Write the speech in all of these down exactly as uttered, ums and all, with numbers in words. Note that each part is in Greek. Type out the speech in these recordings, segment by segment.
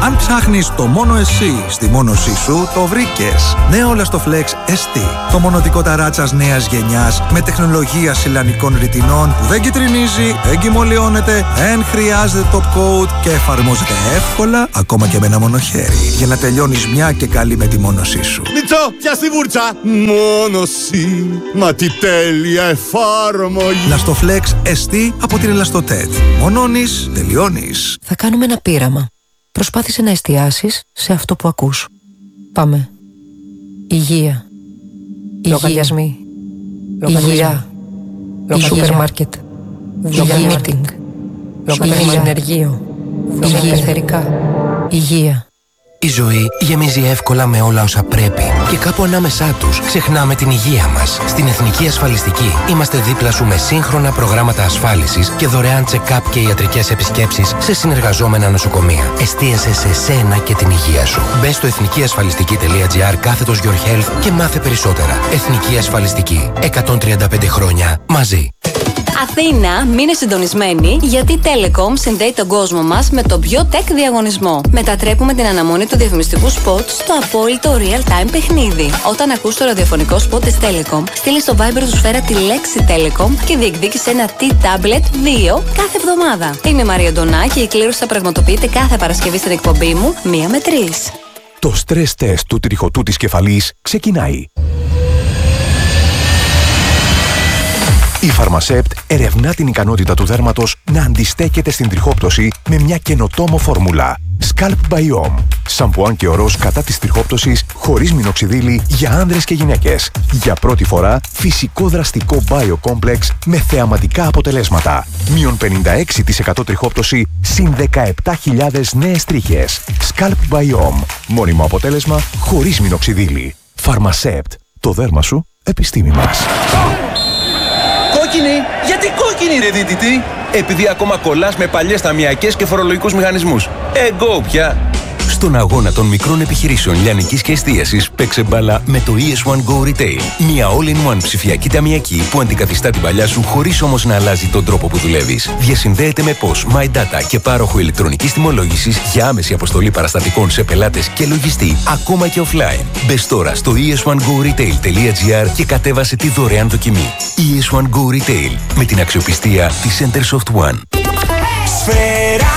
Αν ψάχνεις το μόνο εσύ στη μόνωσή σου, το βρήκες. Νέο Lastoflex ες τι. Το μονωτικό ταράτσας νέας γενιάς με τεχνολογία σιλανικών ρητινών που δεν κυτρινίζει, δεν κυμολιώνεται, δεν χρειάζεται top coat και εφαρμόζεται εύκολα ακόμα και με ένα μόνο χέρι. Για να τελειώνεις μια και καλή με τη μόνωσή σου. Μιτσό, πιάσ' τη βούρτσα! Μόνωση, μα τι τέλεια εφάρμογη! Lastoflex ες τι από την Ελαστοτέτ. Μονώνεις, τελειώνεις. Θα κάνουμε ένα πείραμα. Προσπάθησε να εστιάσεις σε αυτό που ακούς. Πάμε. Υγεία. Λογαριασμοί. Υγεία. Σούπερ μάρκετ. Υγεία μίτινγκ. Ενεργείο. Υγεία. Υγεία. Η ζωή γεμίζει εύκολα με όλα όσα πρέπει και κάπου ανάμεσά τους ξεχνάμε την υγεία μας. Στην Εθνική Ασφαλιστική είμαστε δίπλα σου με σύγχρονα προγράμματα ασφάλισης και δωρεάν check-up και ιατρικές επισκέψεις σε συνεργαζόμενα νοσοκομεία. Εστίασε σε σένα και την υγεία σου. Μπες στο εθνικιασφαλιστική.gr κάθετος Your Health και μάθε περισσότερα. Εθνική Ασφαλιστική. εκατόν τριάντα πέντε χρόνια μαζί. Αθήνα, μείνε συντονισμένοι, γιατί η Telecom συνδέει τον κόσμο μας με το πιο tech διαγωνισμό. Μετατρέπουμε την αναμονή του διαφημιστικού σποτ στο απόλυτο real-time παιχνίδι. Όταν ακούς το ραδιοφωνικό σποτ της Telecom, στείλει στο Viber του Σφαίρα τη λέξη Telecom και διεκδίκησε ένα T-Tablet δύο κάθε εβδομάδα. Είμαι η Μαρία Ντονά και η κλήρωση θα πραγματοποιείται κάθε Παρασκευή στην εκπομπή μου μία με τρεις. Το stress test του τριχωτού της κεφαλής ξεκινάει. Η Pharmacept ερευνά την ικανότητα του δέρματος να αντιστέκεται στην τριχόπτωση με μια καινοτόμο φόρμουλα. Scalp Biome. Σαμπουάν και ορός κατά της τριχόπτωσης χωρίς μινοξιδίλη για άνδρες και γυναίκες. Για πρώτη φορά φυσικό δραστικό Biocomplex με θεαματικά αποτελέσματα. Μείον πενήντα έξι τοις εκατό τριχόπτωση συν δεκαεπτά χιλιάδες νέες τρίχες. Scalp Biome. Μόνιμο αποτέλεσμα χωρίς μινοξιδίλη. Pharmacept. Το δέρμα σου, επιστήμη μας. Κόκκινη! Γιατί κόκκινη ρε δίτητη! Επειδή ακόμα κολλάς με παλιές ταμιακές και φορολογικούς μηχανισμούς. Εγώ πια! Στον αγώνα των μικρών επιχειρήσεων λιανικής και εστίασης παίξε μπάλα με το ι ες one Go Retail. Μια all-in-one ψηφιακή ταμιακή που αντικαθιστά την παλιά σου χωρίς όμως να αλλάζει τον τρόπο που δουλεύεις. Διασυνδέεται με P O S, MyData και πάροχο ηλεκτρονικής τιμολόγησης για άμεση αποστολή παραστατικών σε πελάτες και λογιστή, ακόμα και offline. Μπες τώρα στο ι ες one go retail τελεία gr και κατέβασε τη δωρεάν δοκιμή. ι ες one Go Retail με την αξιοπιστία της Centersoft One. Σφαίρα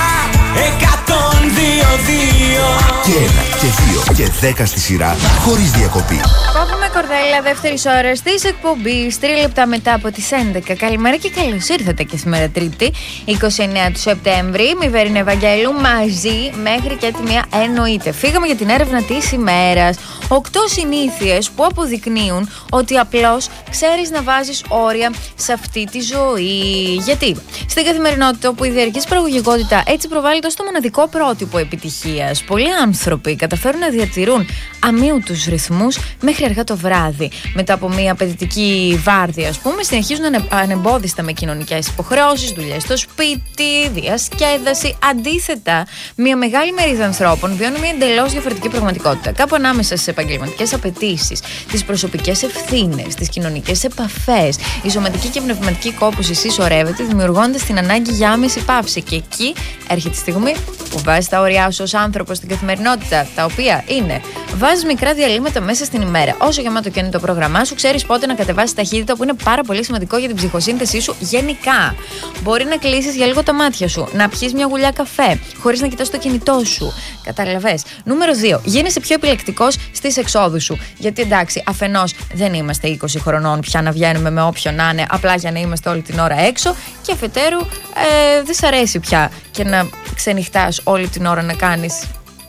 εκατόν δύο δύο. Και ένα και δύο και δέκα στη σειρά χωρίς διακοπή. Κόβουμε κορδέλα δεύτερης ώρας της εκπομπής, τρία λεπτά μετά από τις έντεκα. Καλημέρα και καλώς ήρθατε και σήμερα Τρίτη, είκοσι εννέα του Σεπτέμβρη. Με Βερίνη Ευαγγέλου μαζί μέχρι και τη μία εννοείται. Φύγαμε για την έρευνα της ημέρας. Οκτώ συνήθειες που αποδεικνύουν ότι απλώς ξέρεις να βάζεις όρια σε αυτή τη ζωή. Γιατί στην καθημερινότητα όπου η διαρκής παραγωγικότητα έτσι προβάλλεται στο μοναδικό πρότυπο επιτυχίας, πολλοί άνθρωποι καταφέρουν να διατηρούν αμύωτους ρυθμούς μέχρι αργά το βράδυ. Μετά από μια απαιτητική βάρδια, ας πούμε, συνεχίζουν ανεμπόδιστα με κοινωνικές υποχρεώσεις, δουλειές στο σπίτι, διασκέδαση. Αντίθετα, μια μεγάλη μερίδα ανθρώπων βιώνουν μια εντελώς διαφορετική πραγματικότητα. Κάπου ανάμεσα στις επαγγελματικές απαιτήσεις, τις προσωπικές ευθύνες, τις κοινωνικές επαφές, η σωματική και πνευματική κόπωση συσσωρεύεται, δημιουργώντας την ανάγκη για άμεση παύση. Και εκεί έρχεται η στιγμή που βάζεις τα όρια σου ως άνθρωπος στην καθημερινότητα, τα οποία είναι: βάζεις μικρά διαλύματα μέσα στην ημέρα. Όσο γεμάτο και είναι το πρόγραμμά σου, ξέρεις πότε να κατεβάσεις ταχύτητα, που είναι πάρα πολύ σημαντικό για την ψυχοσύνθεσή σου γενικά. Μπορεί να κλείσεις για λίγο τα μάτια σου, να πιεις μια γουλιά καφέ, χωρίς να κοιτάς το κινητό σου. Καταλαβες. Νούμερο δύο. Γίνεσαι πιο επιλεκτικός στις εξόδους σου. Γιατί εντάξει, αφενός δεν είμαστε είκοσι χρονών πια να βγαίνουμε με όποιον να είναι, απλά για να είμαστε όλη την ώρα έξω. Και αφετέρου, ε, δεν σ' αρέσει πια και να ξενυχτάς όλη την ώρα να κάνεις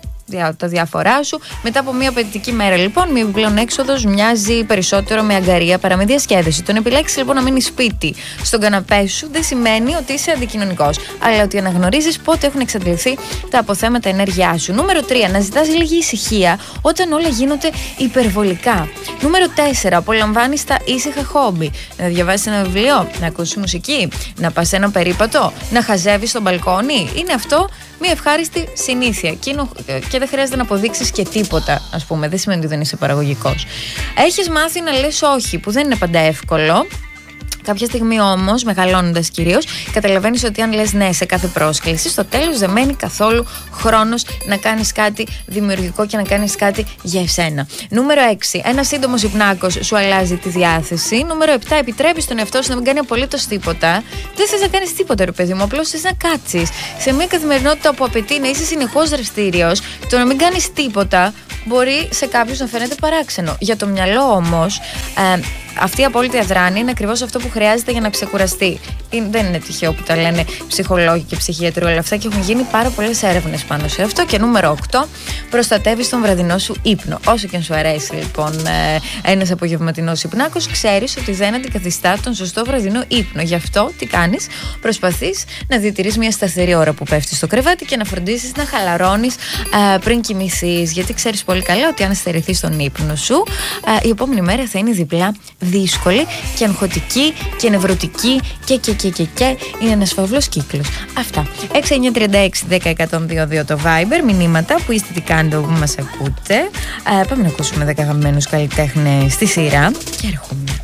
τα διάφορά σου. Μετά από μια απαιτητική μέρα, λοιπόν, μια επιπλέον έξοδος μοιάζει περισσότερο με αγκαρία παρά με διασκέδαση. Το να επιλέξεις λοιπόν να μείνεις σπίτι στον καναπέ σου δεν σημαίνει ότι είσαι αντικοινωνικός, αλλά ότι αναγνωρίζεις πότε έχουν εξαντληθεί τα αποθέματα ενέργειά σου. Νούμερο τρία. Να ζητάς λίγη ησυχία όταν όλα γίνονται υπερβολικά. Νούμερο τέσσερα. Απολαμβάνεις τα ήσυχα χόμπι. Να διαβάσεις ένα βιβλίο, να ακούσεις μουσική, να πας ένα περίπατο, να χαζεύεις στο μπαλκόνι. Είναι αυτό μια ευχάριστη συνήθεια και δεν χρειάζεται να αποδείξεις και τίποτα, ας πούμε. Δεν σημαίνει ότι δεν είσαι παραγωγικός. Έχεις μάθει να λες όχι, που δεν είναι πάντα εύκολο. Κάποια στιγμή όμως, μεγαλώνοντας κυρίως, καταλαβαίνεις ότι αν λες ναι σε κάθε πρόσκληση, στο τέλος δεν μένει καθόλου χρόνος να κάνεις κάτι δημιουργικό και να κάνεις κάτι για εσένα. Νούμερο έξι. Ένα σύντομος υπνάκος σου αλλάζει τη διάθεση. Νούμερο επτά. Επιτρέπεις τον εαυτό σου να μην κάνει απολύτως τίποτα. Δεν θες να κάνεις τίποτα, ρε παιδί μου. Απλώς θες να κάτσεις σε μια καθημερινότητα που απαιτεί να είσαι συνεχώς δραστήριος. Το να μην κάνεις τίποτα μπορεί σε κάποιους να φαίνεται παράξενο. Για το μυαλό όμως, ε, αυτή η απόλυτη αδράνεια είναι ακριβώς αυτό που χρειάζεται για να ξεκουραστεί. Δεν είναι τυχαίο που τα λένε ψυχολόγοι και ψυχίατροι όλα αυτά και έχουν γίνει πάρα πολλές έρευνες πάνω σε αυτό. Και νούμερο οκτώ, προστατεύεις τον βραδινό σου ύπνο. Όσο και αν σου αρέσει λοιπόν ένας απογευματινός υπνάκος, ξέρεις ότι δεν αντικαθιστά τον σωστό βραδινό ύπνο. Γι' αυτό τι κάνεις? Προσπαθείς να διατηρείς μια σταθερή ώρα που πέφτεις στο κρεβάτι και να φροντίσεις να χαλαρώνεις ε, πριν κοιμηθείς. Γιατί ξέρεις πολύ καλά ότι αν στερηθείς τον ύπνο σου, ε, η επόμενη μέρα θα είναι διπλά δύσκολη και αγχωτική και νευρωτική και και και και και είναι ένας φαύλος κύκλος. Αυτά. έξι εννιά τρία έξι δέκα εκατόν δύο δύο το Viber, μηνύματα που είστε τι κάνετε που μας ακούτε. Ε, πάμε να ακούσουμε δέκα αγαπημένους καλλιτέχνες στη σειρά και έρχομαι.